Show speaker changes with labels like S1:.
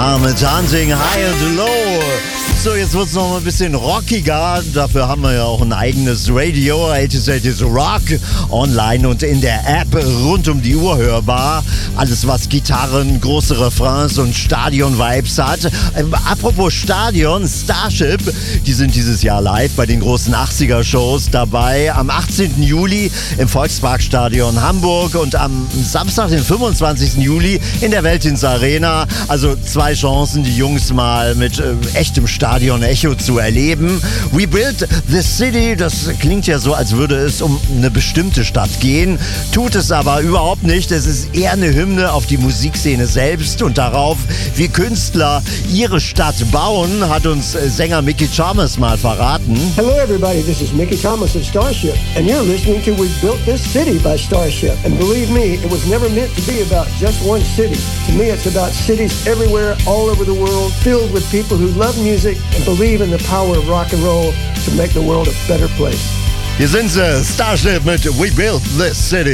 S1: Starr mit Hunting High and Low. So, jetzt wird es noch mal ein bisschen rockiger. Dafür haben wir ja auch ein eigenes Radio. 80s Rock online und in der App rund um die Uhr hörbar. Alles, was Gitarren, große Refrains und Stadion-Vibes hat. Apropos Stadion, Starship, die sind dieses Jahr live bei den großen 80er-Shows dabei. Am 18. Juli im Volksparkstadion Hamburg und am Samstag, den 25. Juli in der Veltins-Arena. Also 2 Chancen, die Jungs mal mit echtem Stadion-Echo zu erleben. We Built This City, das klingt ja so, als würde es um eine bestimmte Stadt gehen. Tut es aber überhaupt nicht. Es ist eher eine Hymne auf die Musikszene selbst und darauf, wie Künstler ihre Stadt bauen, hat uns Sänger Mickey Thomas mal verraten.
S2: Hello everybody, this is Mickey Thomas of Starship and you're listening to We Built This City by Starship. And believe me, it was never meant to be about just one city. To me, it's about cities everywhere, all over the world, filled with people who love music and believe in the power of rock and roll to make the world a better place.
S1: Hier sind sie, Starship mit We Built This City.